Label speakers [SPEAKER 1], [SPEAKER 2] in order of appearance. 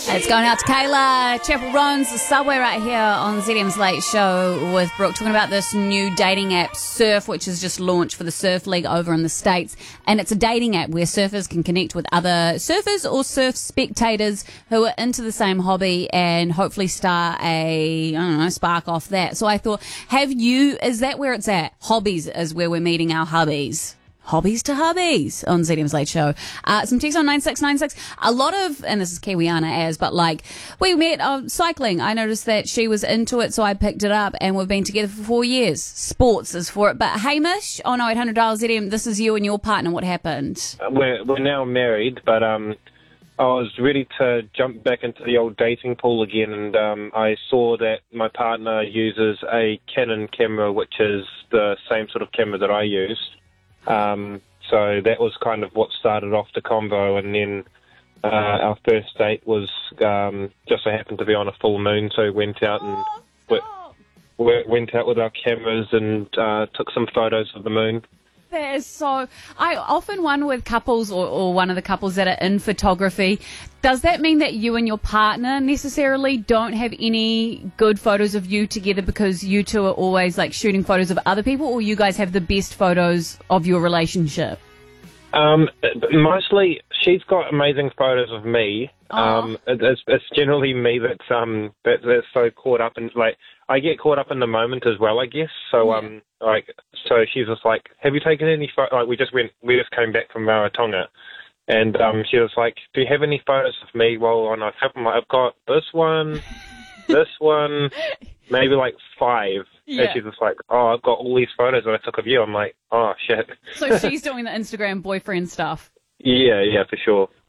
[SPEAKER 1] It's going out to Kayla, Chapel Roans, the subway right here on ZM's Late Show with Brooke, talking about this new dating app, Surf, which has just launched for the Surf League over in the States. And it's a dating app where surfers can connect with other surfers or surf spectators who are into the same hobby and hopefully start spark off that. So I thought, is that where it's at? Hobbies is where we're meeting our hubbies. Hobbies to hubbies on ZM's Late Show. Some text on 9696. A lot of, and this is Kiwiana but we met cycling. I noticed that she was into it, so I picked it up, and we've been together for 4 years. Sports is for it. But Hamish, on 0800 ZM, this is you and your partner. What happened?
[SPEAKER 2] We're now married, but I was ready to jump back into the old dating pool again, and I saw that my partner uses a Canon camera, which is the same sort of camera that I used. So that was kind of what started off the convo, and then our first date was just so happened to be on a full moon, so we went out and went out with our cameras and took some photos of the moon.
[SPEAKER 1] That is so... I often wonder with couples or one of the couples that are in photography, does that mean that you and your partner necessarily don't have any good photos of you together because you two are always shooting photos of other people, or you guys have the best photos of your relationship?
[SPEAKER 2] Mostly, she's got amazing photos of me. It's generally me that's so caught up in, I get caught up in the moment as well, I guess. So, so she's just like, have you taken any photos? We just came back from Rarotonga, and she was like, do you have any photos of me? Well, and I've got this one, this one, maybe 5.
[SPEAKER 1] Yeah.
[SPEAKER 2] And she's just like, oh, I've got all these photos that I took of you. I'm like, oh, shit.
[SPEAKER 1] So she's doing the Instagram boyfriend stuff.
[SPEAKER 2] Yeah, for sure.